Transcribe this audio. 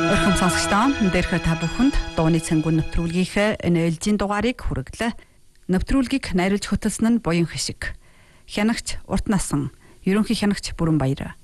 Өрхөм сонсогчдоо дээрх та бүхэнд дууны цэнгүүн нэвтрүүлгийнхээ энэ ээлжийн дугаарыг хүргэлээ. Нэвтрүүлгийг найруулж хөтлсөн нь Буян Хишиг. Хянагч Урт насан, ерөнхий хянагч Бүрэн Баяр.